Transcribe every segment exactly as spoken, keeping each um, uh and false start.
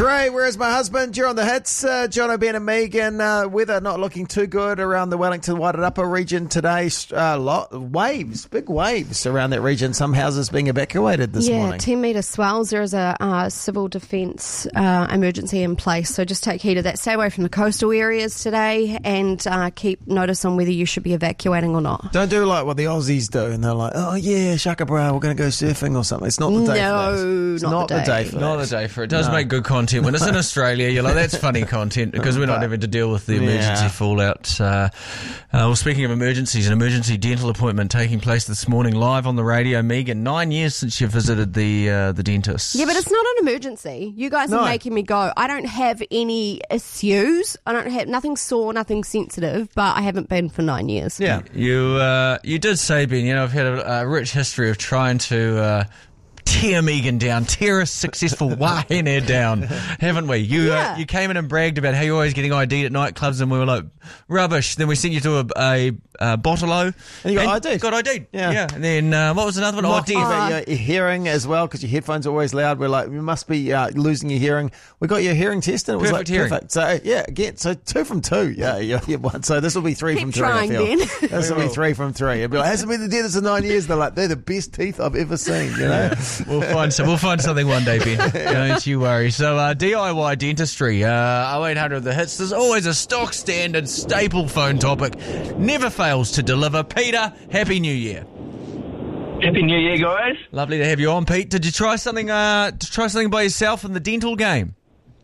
Trey, where's my husband? You're on the hits. Uh, John O'Ben and Megan. Uh, weather not looking too good around the Wellington Wairarapa region today. Uh, lot waves, big waves around that region. Some houses being evacuated this yeah, morning. Yeah, ten metre swells. There is a uh, civil defence uh, emergency in place, so just take heed of that. Stay away from the coastal areas today and uh, keep notice on whether you should be evacuating or not. Don't do like what the Aussies do and they're like, oh yeah, shaka bra, we're going to go surfing or something. It's not the day no, for that. It's not, not the day. the day for Not that. the day for it. It does No. make good content. When it's in Australia, you're like, that's funny content because we're not But- having to deal with the emergency Yeah. fallout. Uh, uh, well, speaking of emergencies, an emergency dental appointment taking place this morning live on the radio. Megan, nine years since you visited the uh, the dentist. Yeah, but it's not an emergency. You guys No. are making me go. I don't have any issues. I don't have nothing sore, nothing sensitive, but I haven't been for nine years. Yeah. You uh, you did say, Ben, you know, I've had a, a rich history of trying to uh, tear Megan down, tear a successful wahine down, haven't we? You Yeah. uh, you came in and bragged about how you're always getting I D'd at nightclubs, and we were like, rubbish. Then we sent you to a, a, a Bottle-O. And you got I D'd. Got I D'd. Yeah. yeah. And then uh, what was another one? Oh, Mocking deaf. about your, your hearing as well because your headphones are always loud. We're like, you must be uh, losing your hearing. We got your hearing test and it was Perfect like hearing. perfect. So yeah, again, so two from two. Yeah, yeah, yeah. One. So this will be three Keep from three. trying, I feel. Ben. This will be three from three. It'll be like, hasn't been the dentist in nine years. They're like, they're the best teeth I've ever seen. You know. We'll find some, we'll find something one day, Ben. Don't you worry. So uh, D I Y dentistry, uh, oh eight hundred the hits. There's always a stock standard staple phone topic. Never fails to deliver. Peter, Happy New Year. Happy New Year, guys. Lovely to have you on, Pete. Did you try something? Uh, to try something by yourself in the dental game?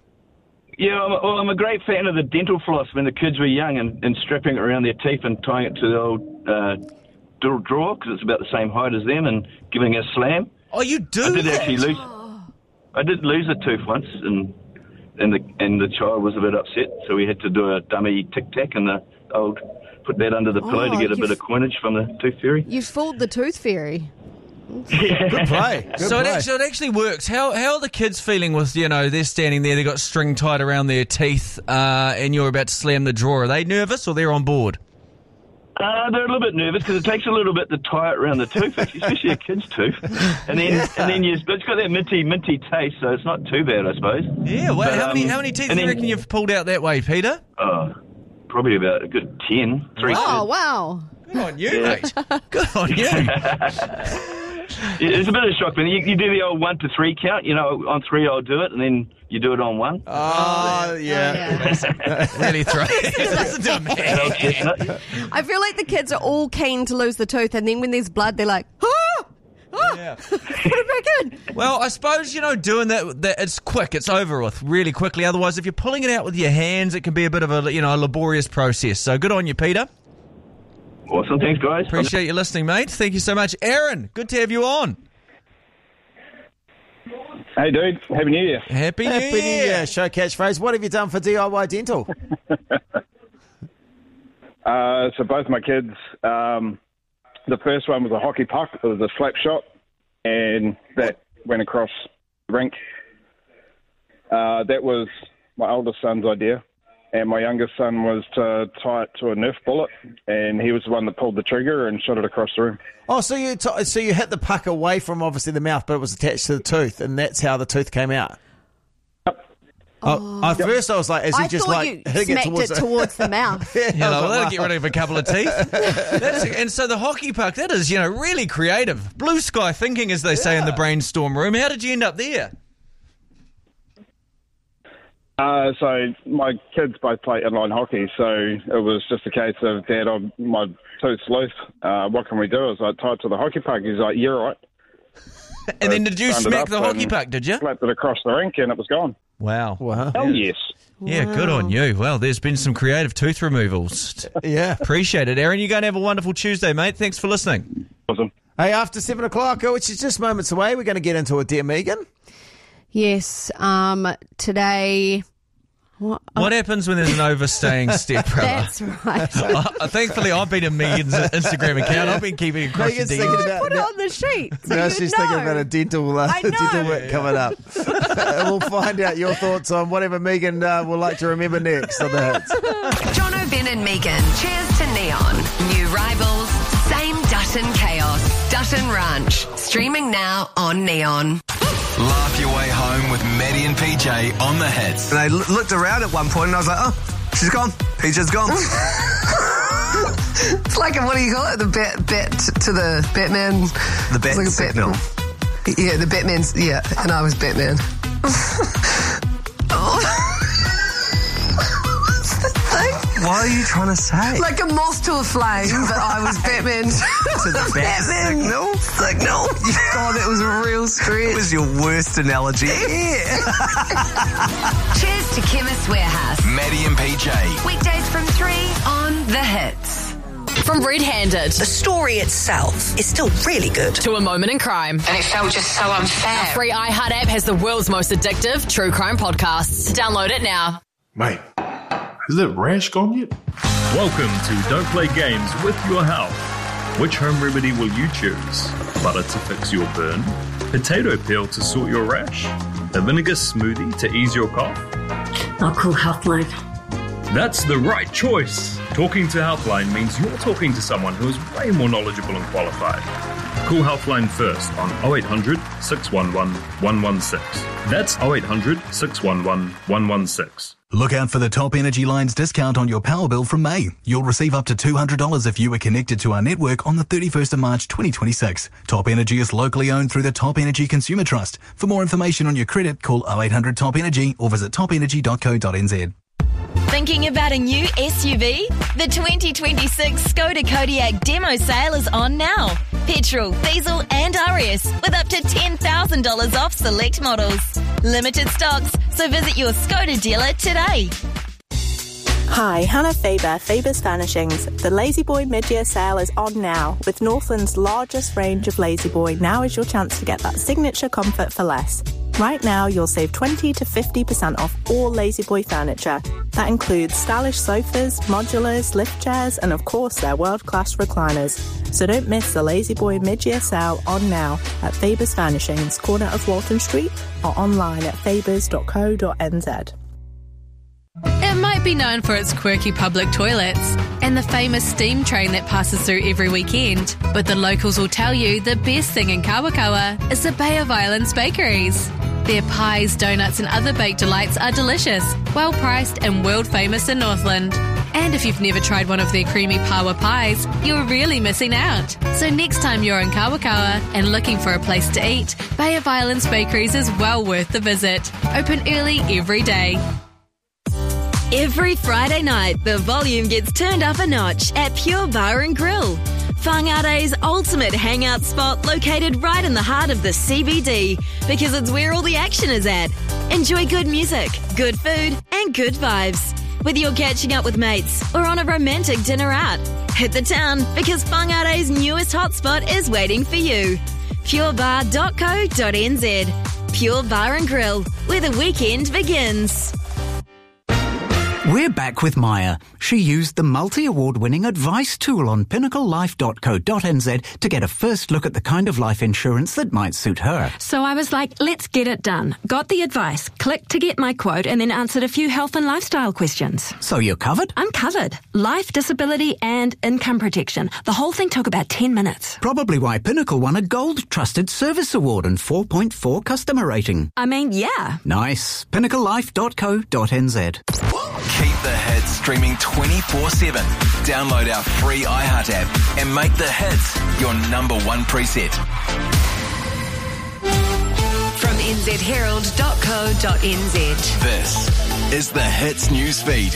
Yeah, I'm a, well, I'm a great fan of the dental floss when the kids were young and, and strapping it around their teeth and tying it to the old uh, drawer drawer because it's about the same height as them and giving it a slam. Oh, you do? I did that? actually lose. I did lose a tooth once, and and the and the child was a bit upset, so we had to do a dummy tic tac and the old put that under the pillow Oh, to get a you've- bit of coinage from the tooth fairy. You fooled the tooth fairy. Good play. Good So it play. actually, it actually works. How how are the kids feeling with, you know, they're standing there, they've got string tied around their teeth, uh, and you're about to slam the drawer? Are they nervous or they're on board? Uh, they're a little bit nervous because it takes a little bit to tie it around the tooth, especially a kid's tooth. And then, Yeah. and then you, it's got that minty, minty taste, so it's not too bad, I suppose. Yeah, well, But, how many um, how many teeth do and you then- reckon you've pulled out that way, Peter? Oh, probably about a good ten. Three. Oh, wow. Good on you, Yeah. mate. Good on you. It's a bit of a shock, but you, you do the old one to three count. You know, on three I'll do it, and then you do it on one. Oh, yeah. Really throw Listen to him, Old man. chestnut. I feel like the kids are all keen to lose the tooth, and then when there's blood, they're like, ah! Ah! Yeah. Put it back in. Well, I suppose, you know, doing that, that, it's quick, it's over with really quickly. Otherwise, if you're pulling it out with your hands, it can be a bit of a, you know, a laborious process. So good on you, Peter. Awesome, thanks, guys. Appreciate you listening, mate. Thank you so much. Aaron, good to have you on. Hey, dude. Happy New Year. Happy New Happy New Year. Year. Show catchphrase. What have you done for D I Y Dental? Uh, so both my kids, um, the first one was a hockey puck. It was a slap shot, and that went across the rink. Uh, that was my oldest son's idea, and my youngest son was to tie it to a Nerf bullet, and he was the one that pulled the trigger and shot it across the room. Oh, so you t- so you hit the puck away from obviously the mouth, but it was attached to the tooth, and that's how the tooth came out. Oh, at first I was like, is he I just thought like you hitting smacked it towards, it towards the mouth. Yeah, You I was know, like, well, that'll wow. get rid of a couple of teeth. That's, and so the hockey puck, that is, you know, really creative. Blue sky thinking, as they say in the brainstorm room. How did you end up there? Uh, so my kids both play inline hockey, so it was just a case of, Dad, I'm, my tooth's loose. Uh, what can we do? Is I tied it to the hockey puck. He's like, yeah, right. And then did you Turned it smack up the hockey and puck, did you? Slapped it across the rink, and it was gone. Wow. Wow. Hell yes. Yeah, good on you. Well, there's been some creative tooth removals. Yeah. Appreciate it. Aaron, you're going to have a wonderful Tuesday, mate. Thanks for listening. Awesome. Hey, after seven o'clock, which is just moments away, we're going to get into a Dear Megan. Yes, um, today... What? What happens when there's an overstaying stepbrother? That's right. Uh, thankfully, I've been in Megan's Instagram account. I've been keeping across Megan's the thinking D Ms. about Put it on the sheet. So now you she's know. thinking about a dental, uh, I know. dental work coming up. We'll find out your thoughts on whatever Megan uh, will like to remember next on the hits. John O'Ben and Megan. Cheers to Neon. New rivals, same Dutton chaos. Dutton Ranch. Streaming now on Neon. Laugh your way home with Maddie Maddie and P J on the hits. And I l- looked around at one point and I was like, oh, she's gone. P J's gone. It's like, a, what do you call it? The bat, bat to the Batman. The bat like signal. Bat, yeah, the Batman's, yeah, and I was Batman. Oh. What's the thing? What are you trying to say? Like a moth to a flame, but I was Batman to the bat Batman signal? Signal. God, that was a real stretch. It was your worst analogy. Yeah. Cheers to Chemist Warehouse. Maddie and P J. Weekdays from three on The Hits. From Red Handed. The story itself is still really good. To A Moment in Crime. And it felt just so unfair. Our free iHeart app has the world's most addictive true crime podcasts. Download it now. Mate, has that rash gone yet? Welcome to Don't Play Games with Your Health. Which home remedy will you choose? Butter to fix your burn? Potato peel to sort your rash? A vinegar smoothie to ease your cough? I'll call Healthline. That's the right choice. Talking to Healthline means you're talking to someone who is way more knowledgeable and qualified. Call Healthline first on oh eight hundred, six one one, one one six. That's oh eight hundred, six one one, one one six. Look out for the Top Energy Line's discount on your power bill from May. You'll receive up to two hundred dollars if you are connected to our network on the thirty-first of March twenty twenty-six. Top Energy is locally owned through the Top Energy Consumer Trust. For more information on your credit, call oh eight hundred top energy or visit top energy dot co dot n z. Thinking about a new S U V? The twenty twenty-six Skoda Kodiaq demo sale is on now. Petrol, diesel and R S with up to ten thousand dollars off select models. Limited stocks, so visit your Skoda dealer today. Hi, Hannah Faber, Faber's Furnishings. The Lazy Boy mid-year sale is on now. With Northland's largest range of Lazy Boy, now is your chance to get that signature comfort for less. Right now, you'll save twenty to fifty percent off all Lazy Boy furniture. That includes stylish sofas, modulars, lift chairs, and of course their world-class recliners. So don't miss the Lazy Boy mid-year sale on now at Faber's Furnishings, corner of Walton Street, or online at fabers dot co dot n z. It might be known for its quirky public toilets and the famous steam train that passes through every weekend, but the locals will tell you the best thing in Kawakawa is the Bay of Islands bakeries. Their pies, donuts and other baked delights are delicious, well priced and world famous in Northland. And if you've never tried one of their creamy pawa pies, you're really missing out. So next time you're in Kawakawa and looking for a place to eat, Bay of Islands Bakeries is well worth the visit. Open early every day. Every Friday night, the volume gets turned up a notch at Pure Bar and Grill. Whangare's ultimate hangout spot located right in the heart of the C B D because it's where all the action is at. Enjoy good music, good food and good vibes. Whether you're catching up with mates or on a romantic dinner out, hit the town because Whangare's newest hotspot is waiting for you. pure bar dot co dot n z. Pure Bar and Grill, where the weekend begins. We're back with Maya. She used the multi-award-winning advice tool on pinnacle life dot co dot n z to get a first look at the kind of life insurance that might suit her. So I was like, let's get it done. Got the advice, clicked to get my quote, and then answered a few health and lifestyle questions. So you're covered? I'm covered. Life, disability, and income protection. The whole thing took about ten minutes. Probably why Pinnacle won a Gold Trusted Service Award and four point four customer rating. I mean, yeah. Nice. pinnacle life dot co dot n z. Keep the hits streaming twenty-four seven. Download our free iHeart app and make the hits your number one preset. From n z herald dot co dot n z. This is the Hits News Feed.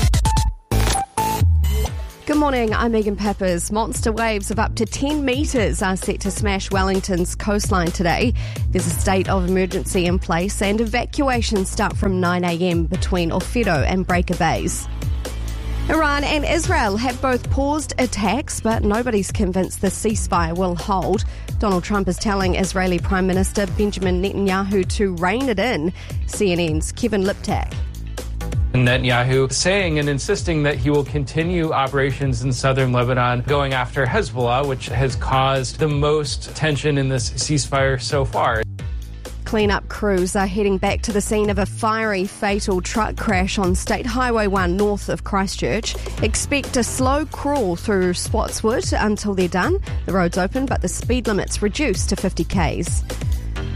Good morning, I'm Megan Peppers. Monster waves of up to ten metres are set to smash Wellington's coastline today. There's a state of emergency in place and evacuations start from nine a m between Orfedo and Breaker Bays. Iran and Israel have both paused attacks, but nobody's convinced the ceasefire will hold. Donald Trump is telling Israeli Prime Minister Benjamin Netanyahu to rein it in. C N N's Kevin Liptak. Netanyahu saying and insisting that he will continue operations in southern Lebanon going after Hezbollah, which has caused the most tension in this ceasefire so far. Clean-up crews are heading back to the scene of a fiery, fatal truck crash on State Highway one north of Christchurch. Expect a slow crawl through Spotswood until they're done. The road's open, but the speed limit's reduced to fifty kays.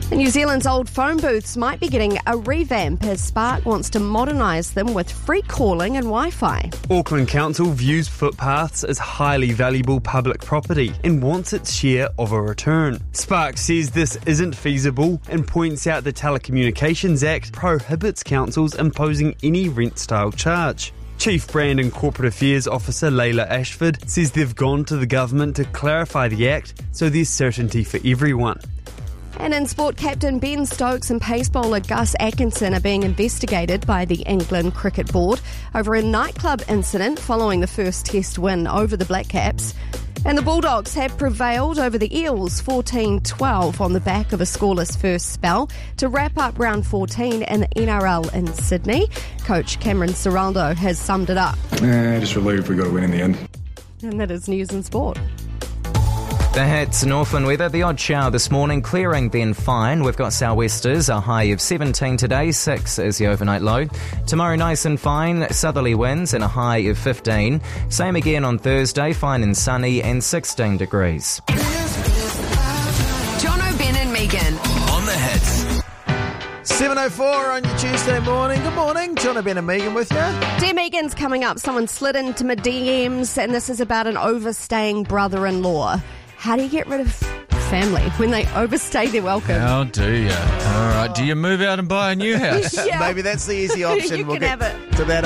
New Zealand's old phone booths might be getting a revamp as Spark wants to modernise them with free calling and Wi-Fi. Auckland Council views footpaths as highly valuable public property and wants its share of a return. Spark says this isn't feasible and points out the Telecommunications Act prohibits councils imposing any rent-style charge. Chief Brand and Corporate Affairs Officer Layla Ashford says they've gone to the government to clarify the act so there's certainty for everyone. And in sport, captain Ben Stokes and pace bowler Gus Atkinson are being investigated by the England Cricket Board over a nightclub incident following the first Test win over the Black Caps. And the Bulldogs have prevailed over the Eels fourteen twelve on the back of a scoreless first spell to wrap up round fourteen in the N R L in Sydney. Coach Cameron Ciraldo has summed it up. Eh, just relieved we got a win in the end. And that is news and sport. The hits, Northland weather, the odd shower this morning, clearing then fine. We've got sou'westers, a high of seventeen today, six is the overnight low. Tomorrow nice and fine, southerly winds and a high of fifteen. Same again on Thursday, fine and sunny and sixteen degrees. Jono, Ben and Megan. On the hits. seven oh four on your Tuesday morning. Good morning. John, Ben and Megan with you. Dear Megan's coming up. Someone slid into my D Ms and this is about an overstaying brother-in-law. How do you get rid of family when they overstay their welcome? How do you? All right. Do you move out and buy a new house? Yeah. Maybe that's the easy option. You we'll can get have it. to that